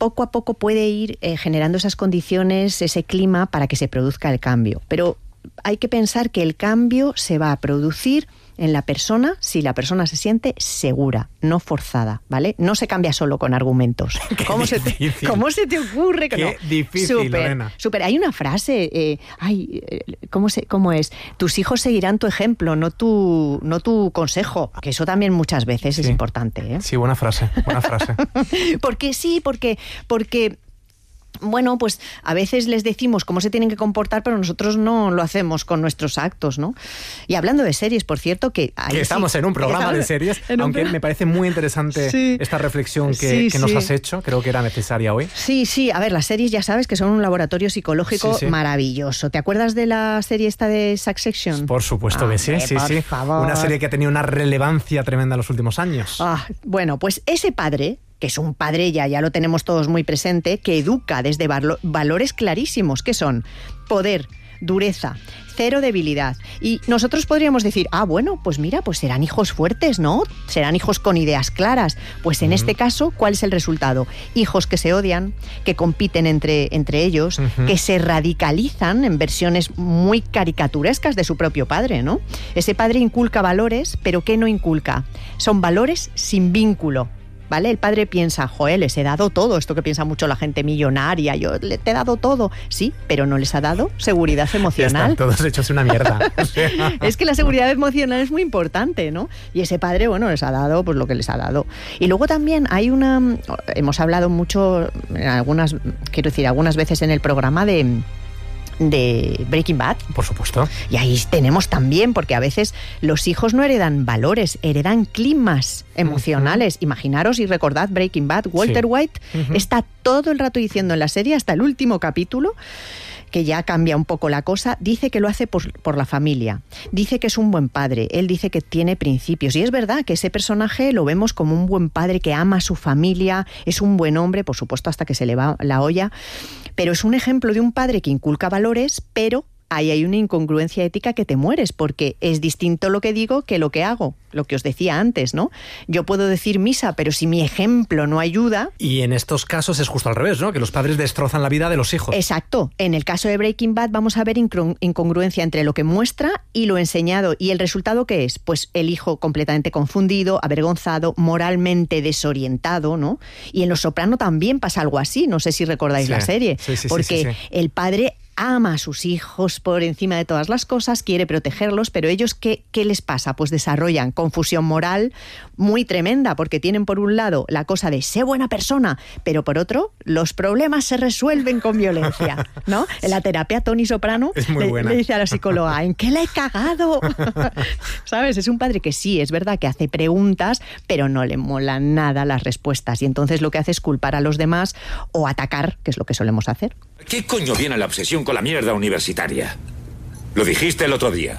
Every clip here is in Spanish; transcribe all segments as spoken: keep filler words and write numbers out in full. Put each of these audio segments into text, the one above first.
poco a poco puede ir eh, generando esas condiciones, ese clima para que se produzca el cambio. Pero hay que pensar que el cambio se va a producir en la persona si la persona se siente segura, no forzada, ¿vale? No se cambia solo con argumentos. ¿Cómo se, te, ¿Cómo se te ocurre? Que Qué no? difícil, Súper, Lorena. súper. Hay una frase, eh, ay, ¿cómo, se, ¿cómo es? Tus hijos seguirán tu ejemplo, no tu, no tu consejo. Que eso también muchas veces sí. es importante, ¿eh? Sí, buena frase, buena frase. Porque sí, porque... porque bueno, pues a veces les decimos cómo se tienen que comportar, pero nosotros no lo hacemos con nuestros actos, ¿no? Y hablando de series, por cierto, que... que estamos sí, en un programa de series, aunque me parece muy interesante sí. esta reflexión que, sí, que nos sí. has hecho, creo que era necesaria hoy. Sí, sí, a ver, las series ya sabes que son un laboratorio psicológico sí, sí. maravilloso. ¿Te acuerdas de la serie esta de Succession? Por supuesto ah, que sí, sí, por sí. favor. Una serie que ha tenido una relevancia tremenda en los últimos años. Ah, bueno, pues ese padre... que es un padre, ya, ya lo tenemos todos muy presente, que educa desde valo- valores clarísimos, que son poder, dureza, cero debilidad. Y nosotros podríamos decir, ah, bueno, pues mira, pues serán hijos fuertes, ¿no? Serán hijos con ideas claras. Pues en uh-huh. este caso, ¿cuál es el resultado? Hijos que se odian, que compiten entre, entre ellos, uh-huh. que se radicalizan en versiones muy caricaturescas de su propio padre, ¿no? Ese padre inculca valores, pero ¿qué no inculca? Son valores sin vínculo. ¿Vale? El padre piensa, joder, les he dado todo, esto que piensa mucho la gente millonaria, yo le, te he dado todo. Sí, pero no les ha dado seguridad emocional. Ya están todos hechos una mierda. Es que la seguridad emocional es muy importante, ¿no? Y ese padre, bueno, les ha dado pues lo que les ha dado. Y luego también hay una... Hemos hablado mucho, algunas, quiero decir, algunas veces en el programa de... de Breaking Bad. Por supuesto. Y ahí tenemos también, porque a veces los hijos no heredan valores, heredan climas emocionales. Uh-huh. Imaginaros y recordad Breaking Bad, Walter sí. White uh-huh. está todo el rato diciendo en la serie, hasta el último capítulo, que ya cambia un poco la cosa, dice que lo hace por, por la familia, dice que es un buen padre, él dice que tiene principios, y es verdad que ese personaje lo vemos como un buen padre que ama a su familia, es un buen hombre, por supuesto hasta que se le va la olla, pero es un ejemplo de un padre que inculca valores, pero ahí hay una incongruencia ética que te mueres, porque es distinto lo que digo que lo que hago, lo que os decía antes, ¿no? Yo puedo decir misa, pero si mi ejemplo no ayuda... Y en estos casos es justo al revés, ¿no? Que los padres destrozan la vida de los hijos. Exacto. En el caso de Breaking Bad vamos a ver incongruencia entre lo que muestra y lo enseñado. ¿Y el resultado qué es? Pues el hijo completamente confundido, avergonzado, moralmente desorientado, ¿no? Y en Los Soprano también pasa algo así, no sé si recordáis sí. la serie, sí, sí, porque sí, sí, sí. el padre ama a sus hijos por encima de todas las cosas, quiere protegerlos, pero ellos, ¿qué, qué les pasa? Pues desarrollan confusión moral muy tremenda, porque tienen por un lado la cosa de sé buena persona, pero por otro, los problemas se resuelven con violencia, ¿no? En la terapia, Tony Soprano le, le dice a la psicóloga, ¿en qué la he cagado? ¿Sabes? Es un padre que sí, es verdad que hace preguntas, pero no le molan nada las respuestas, y entonces lo que hace es culpar a los demás o atacar, que es lo que solemos hacer. ¿Qué coño viene la obsesión con la mierda universitaria? Lo dijiste el otro día.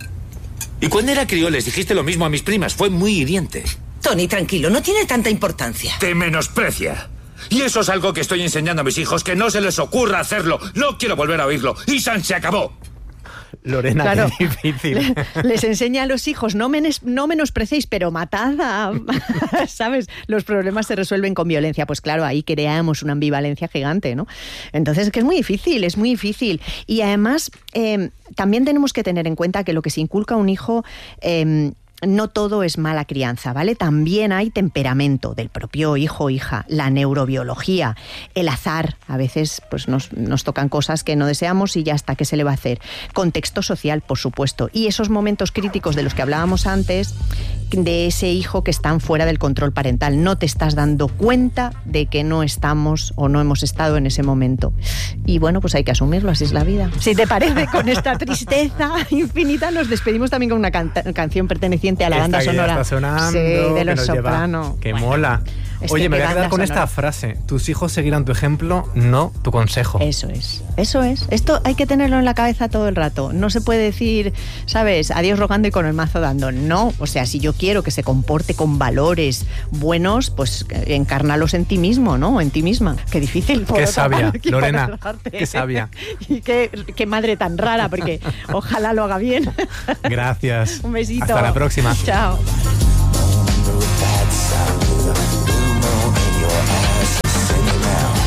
Y cuando era crío les dijiste lo mismo a mis primas. Fue muy hiriente. Tony, tranquilo, no tiene tanta importancia. Te menosprecia. Y eso es algo que estoy enseñando a mis hijos, que no se les ocurra hacerlo. No quiero volver a oírlo. Y San se acabó. Lorena, claro, qué difícil. Les enseña a los hijos, no, menes, no menosprecéis, pero matad a... ¿Sabes? Los problemas se resuelven con violencia. Pues claro, ahí creamos una ambivalencia gigante, ¿no? Entonces, es que es muy difícil, es muy difícil. Y además, eh, también tenemos que tener en cuenta que lo que se inculca a un hijo... Eh, no todo es mala crianza, ¿vale? También hay temperamento del propio hijo o hija, la neurobiología, el azar. A veces pues nos, nos tocan cosas que no deseamos y ya está, ¿qué se le va a hacer? Contexto social, por supuesto. Y esos momentos críticos de los que hablábamos antes, de ese hijo que están fuera del control parental. No te estás dando cuenta de que no estamos o no hemos estado en ese momento. Y bueno, pues hay que asumirlo, así es la vida. Si te parece, con esta tristeza infinita nos despedimos también con una can- canción perteneciente a la banda esta sonora está sonando, sí, de Los Soprano. Que bueno, mola. Oye, me voy a quedar con sonora. Esta frase. Tus hijos seguirán tu ejemplo, no tu consejo. Eso es, eso es. Esto hay que tenerlo en la cabeza todo el rato. No se puede decir, ¿sabes? Adiós rogando y con el mazo dando. No, o sea, si yo quiero que se comporte con valores buenos, pues encárnalos en ti mismo, ¿no? En ti misma. Qué difícil. Qué sabia, Lorena. Qué sabia. Y qué, qué madre tan rara, porque ojalá lo haga bien. Gracias. Un besito. Hasta la próxima. Chao. Blue moon in your eyes, sing it now.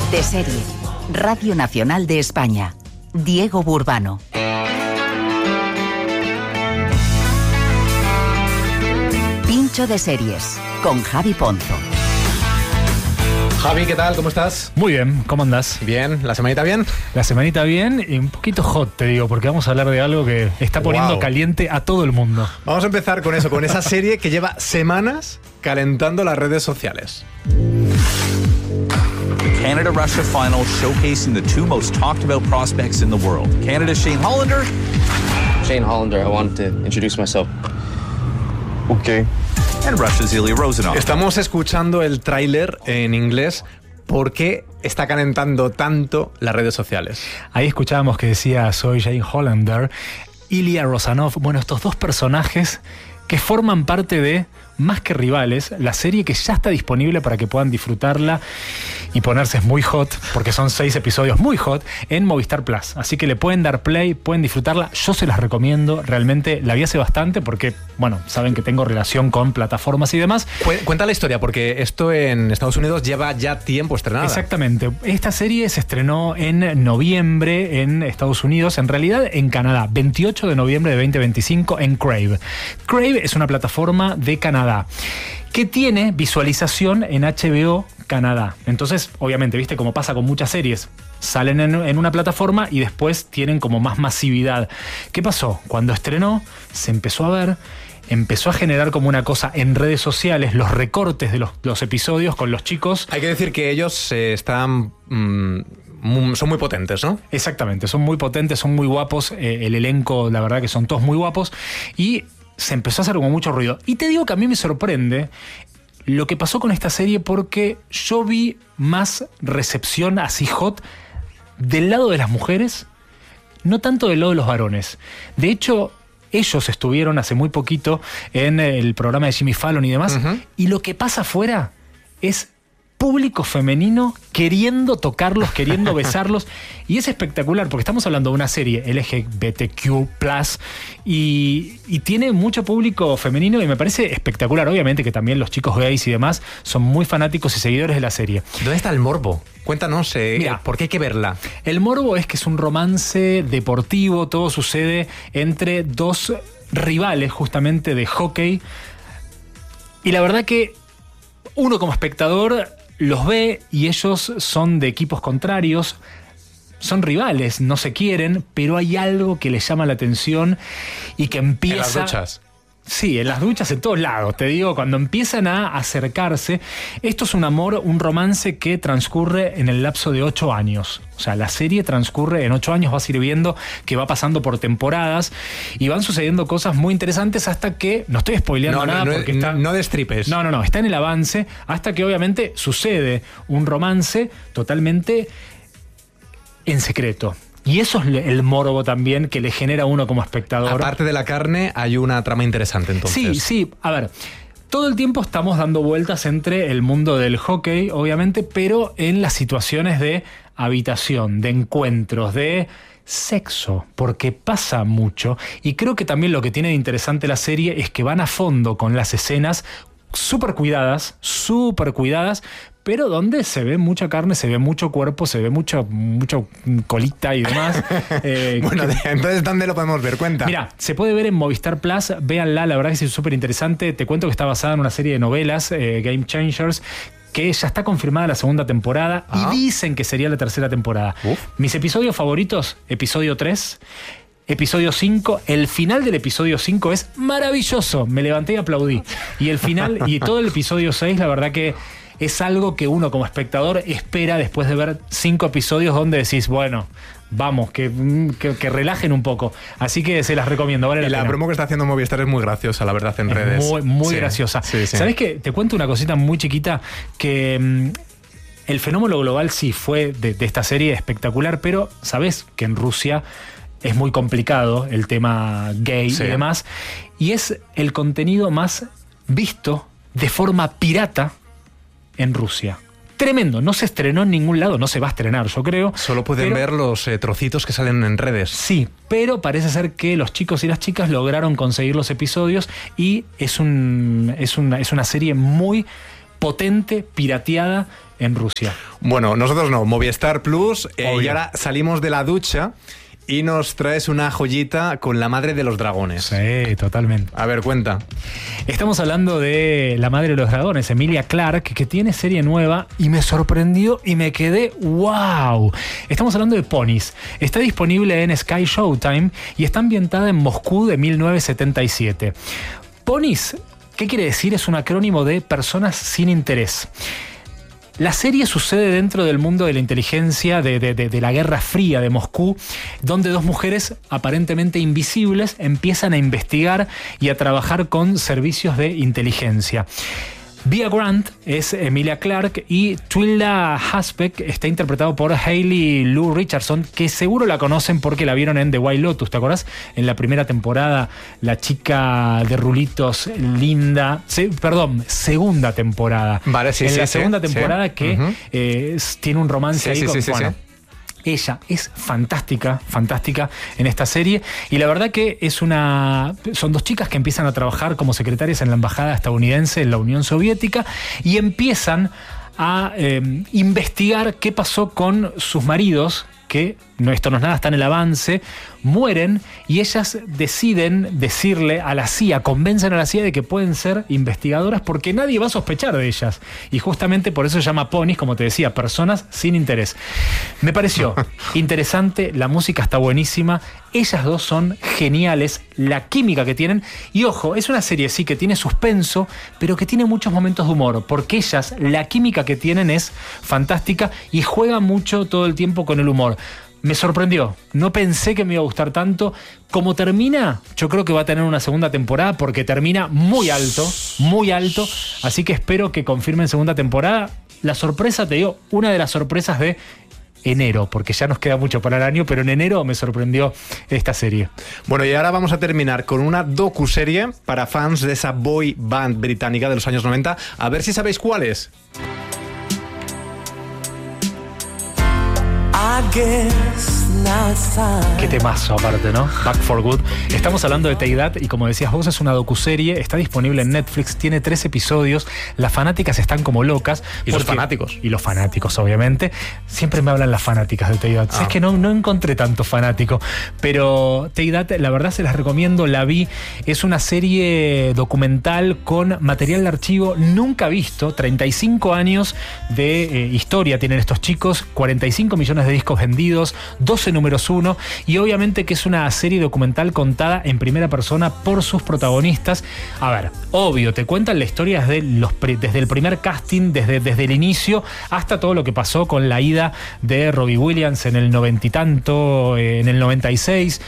De serie. Radio Nacional de España. Diego Burbano. Pincho de series con Javi Ponzo. Javi, ¿qué tal? ¿Cómo estás? Muy bien, ¿cómo andás? Bien, ¿la semanita bien? La semanita bien y un poquito hot, te digo, porque vamos a hablar de algo que está poniendo wow. caliente a todo el mundo. Vamos a empezar con eso, con esa serie que lleva semanas calentando las redes sociales. Canada-Russia final showcasing the two most talked about prospects in the world. Canada's Shane Hollander. Shane Hollander, I wanted to introduce myself. Okay. And Russia's Ilya Rozanov. Estamos escuchando el tráiler en inglés. ¿Por qué está calentando tanto las redes sociales? Ahí escuchábamos que decía, soy Shane Hollander, Ilya Rozanov. Bueno, estos dos personajes que forman parte de Más que Rivales, la serie que ya está disponible para que puedan disfrutarla y ponerse muy hot, porque son seis episodios muy hot, en Movistar Plus. Así que le pueden dar play, pueden disfrutarla. Yo se las recomiendo, realmente la vi hace bastante porque, bueno, saben que tengo relación con plataformas y demás. Cuenta la historia, porque esto en Estados Unidos lleva ya tiempo estrenada. Exactamente. Esta serie se estrenó en noviembre en Estados Unidos, en realidad en Canadá, veintiocho de noviembre de veinte veinticinco en Crave. Crave es una plataforma de Canadá que tiene visualización en H B O Canadá. Entonces, obviamente, viste como pasa con muchas series, salen en, en una plataforma y después tienen como más masividad. ¿Qué pasó? Cuando estrenó, se empezó a ver, empezó a generar como una cosa en redes sociales, los recortes de los, los episodios con los chicos. Hay que decir que ellos eh, están... Mmm... son muy potentes, ¿no? Exactamente, son muy potentes, son muy guapos, eh, el elenco, la verdad que son todos muy guapos, y se empezó a hacer como mucho ruido. Y te digo que a mí me sorprende lo que pasó con esta serie, porque yo vi más recepción así hot del lado de las mujeres, no tanto del lado de los varones. De hecho, ellos estuvieron hace muy poquito en el programa de Jimmy Fallon y demás, uh-huh. y lo que pasa afuera es público femenino queriendo tocarlos, queriendo besarlos, y es espectacular porque estamos hablando de una serie L G B T Q plus, y, y tiene mucho público femenino y me parece espectacular. Obviamente que también los chicos gays y demás son muy fanáticos y seguidores de la serie. ¿Dónde está el morbo? Cuéntanos, eh, Mira, ¿por qué hay que verla? El morbo es que es un romance deportivo, todo sucede entre dos rivales justamente de hockey, y la verdad que uno como espectador los ve y ellos son de equipos contrarios, son rivales, no se quieren, pero hay algo que les llama la atención y que empieza... ¿En las duchas? Sí, en las duchas, en todos lados, te digo, cuando empiezan a acercarse. Esto es un amor, un romance que transcurre en el lapso de ocho años. O sea, la serie transcurre en ocho años, vas a ir viendo que va pasando por temporadas y van sucediendo cosas muy interesantes hasta que, no estoy spoileando no, nada no, porque no, está... No destripes. No, no, no, está en el avance, hasta que obviamente sucede un romance totalmente en secreto. Y eso es el morbo también que le genera a uno como espectador. Aparte de la carne, hay una trama interesante entonces. Sí, sí. A ver, todo el tiempo estamos dando vueltas entre el mundo del hockey, obviamente, pero en las situaciones de habitación, de encuentros, de sexo, porque pasa mucho. Y creo que también lo que tiene de interesante la serie es que van a fondo con las escenas súper cuidadas, súper cuidadas, pero donde se ve mucha carne, se ve mucho cuerpo, se ve mucho, mucho colita y demás. Eh, bueno, que, entonces, ¿dónde lo podemos ver? Cuenta. Mira, se puede ver en Movistar Plus, véanla, la verdad que es súper interesante. Te cuento que está basada en una serie de novelas, eh, Game Changers, que ya está confirmada la segunda temporada, ah. y dicen que sería la tercera temporada. Uf. Mis episodios favoritos, episodio tres... Episodio cinco, el final del episodio cinco es maravilloso. Me levanté y aplaudí. Y el final y todo el episodio seis, la verdad que es algo que uno como espectador espera después de ver cinco episodios donde decís, bueno, vamos, que, que, que relajen un poco. Así que se las recomiendo. Vale la, la promo que está haciendo Movistar es muy graciosa, la verdad, en es redes. Muy, muy sí, graciosa. Sí, sí. ¿Sabés qué? Te cuento una cosita muy chiquita que... Mmm, el fenómeno global sí fue de, de esta serie espectacular, pero sabés que en Rusia es muy complicado el tema gay, sí, y demás, y es el contenido más visto de forma pirata en Rusia. Tremendo, no se estrenó en ningún lado, no se va a estrenar, yo creo. Solo pueden pero, ver los eh, trocitos que salen en redes. Sí, pero parece ser que los chicos y las chicas lograron conseguir los episodios y es, un, es, una, es una serie muy... potente, pirateada en Rusia. Bueno, nosotros no, Movistar Plus, eh, y ahora salimos de la ducha y nos traes una joyita con La Madre de los Dragones. Sí, totalmente. A ver, cuenta. Estamos hablando de La Madre de los Dragones, Emilia Clarke, que tiene serie nueva y me sorprendió y me quedé ¡wow! Estamos hablando de Ponies. Está disponible en Sky Showtime y está ambientada en Moscú de mil novecientos setenta y siete. Ponies, ¿qué quiere decir? Es un acrónimo de personas sin interés. La serie sucede dentro del mundo de la inteligencia, de, de, de, de la Guerra Fría de Moscú, donde dos mujeres aparentemente invisibles empiezan a investigar y a trabajar con servicios de inteligencia. Via Grant es Emilia Clarke y Twila Hasbeck está interpretado por Hayley Lou Richardson, que seguro la conocen porque la vieron en The White Lotus, ¿te acordás? En la primera temporada, la chica de rulitos linda, se, perdón, segunda temporada. Vale, sí, en sí, la sí, segunda sí. temporada que Uh-huh. eh, tiene un romance sí, ahí sí, con... sí, sí, bueno, sí. Ella es fantástica, fantástica en esta serie y la verdad que es una... Son dos chicas que empiezan a trabajar como secretarias en la embajada estadounidense en la Unión Soviética y empiezan a eh, investigar qué pasó con sus maridos, que, no, esto no es nada, está en el avance, mueren y ellas deciden decirle a la C I A, convencen a la C I A de que pueden ser investigadoras porque nadie va a sospechar de ellas. Y justamente por eso se llama Ponies, como te decía, personas sin interés. Me pareció interesante, la música está buenísima, ellas dos son geniales, la química que tienen. Y ojo, es una serie sí que tiene suspenso, pero que tiene muchos momentos de humor, porque ellas, la química que tienen es fantástica y juegan mucho todo el tiempo con el humor. Me sorprendió, no pensé que me iba a gustar tanto. Como termina, yo creo que va a tener una segunda temporada porque termina muy alto, muy alto, así que espero que confirmen segunda temporada. La sorpresa, te digo, una de las sorpresas de enero, porque ya nos queda mucho para el año, pero en enero me sorprendió esta serie. Bueno, y ahora vamos a terminar con una docuserie para fans de esa boy band británica de los años noventa. A ver si sabéis cuál es. Qué temazo aparte, ¿no? Back for Good. Estamos hablando de Take That y como decías vos es una docuserie, está disponible en Netflix, tiene tres episodios, las fanáticas están como locas. Y los fanáticos. Y los fanáticos, obviamente. Siempre me hablan las fanáticas de Take That. Ah. Es que no, no encontré tanto fanático, pero Take That, la verdad se las recomiendo, la vi. Es una serie documental con material de archivo nunca visto, treinta y cinco años de eh, historia tienen estos chicos, cuarenta y cinco millones de discos vendidos, doce números uno, y obviamente que es una serie documental contada en primera persona por sus protagonistas. A ver, obvio, te cuentan la historia desde, los, desde el primer casting, desde, desde el inicio, hasta todo lo que pasó con la ida de Robbie Williams en el noventa y tanto, en el noventa y seis.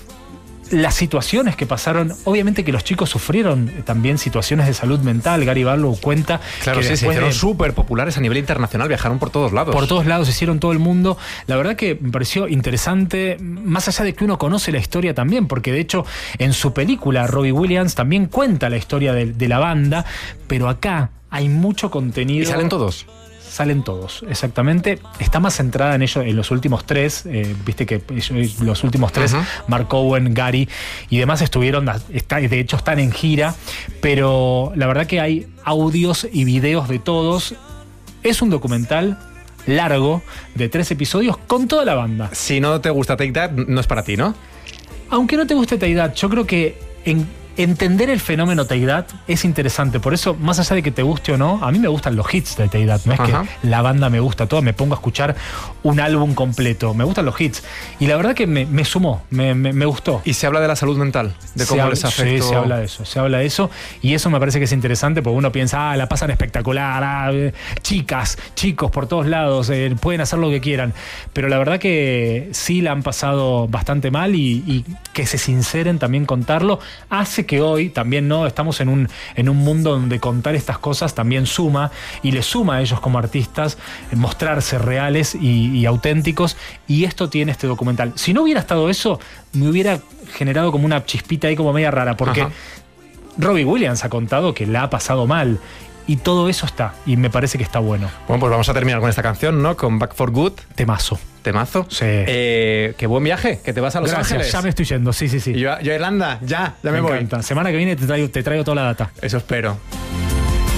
Las situaciones que pasaron, obviamente que los chicos sufrieron también situaciones de salud mental. Gary Barlow cuenta claro, que sí, se hicieron súper populares a nivel internacional, viajaron por todos lados. Por todos lados, hicieron todo el mundo. La verdad que me pareció interesante, más allá de que uno conoce la historia también, porque de hecho en su película Robbie Williams también cuenta la historia de, de la banda, pero acá hay mucho contenido. ¿Y salen todos? Salen todos, exactamente. Está más centrada en ellos, en los últimos tres. Eh, viste que ellos, los últimos tres, uh-huh. Mark Owen, Gary y demás estuvieron, está, de hecho están en gira, pero la verdad que hay audios y videos de todos. Es un documental largo de tres episodios con toda la banda. Si no te gusta Take That, no es para ti, ¿no? Aunque no te guste Take That, yo creo que en entender el fenómeno Take That es interesante. Por eso, más allá de que te guste o no, a mí me gustan los hits de Take That. No es Ajá. que la banda me gusta toda, me pongo a escuchar un álbum completo. Me gustan los hits. Y la verdad que me, me sumó, me, me, me gustó. ¿Y se habla de la salud mental? ¿De cómo habla, les afectó? Sí, se habla de eso. Se habla de eso. Y eso me parece que es interesante porque uno piensa, ah, la pasan espectacular, ah, eh, chicas, chicos por todos lados, eh, pueden hacer lo que quieran. Pero la verdad que sí la han pasado bastante mal y, y que se sinceren también contarlo hace que hoy también no estamos en un, en un mundo donde contar estas cosas también suma y le suma a ellos como artistas mostrarse reales y, y auténticos, y esto tiene este documental. Si no hubiera estado eso, me hubiera generado como una chispita ahí como media rara, porque Ajá. Robbie Williams ha contado que la ha pasado mal. Y todo eso está, y me parece que está bueno. Bueno, pues vamos a terminar con esta canción, ¿no? Con Back for Good. Temazo. ¿Temazo? Sí. Eh, qué buen viaje, que te vas a Los Gracias, Ángeles. Ya me estoy yendo, sí, sí, sí. Yo, yo a Irlanda, ya, ya me, me voy. encanta. Semana que viene te traigo, te traigo toda la data. Eso espero.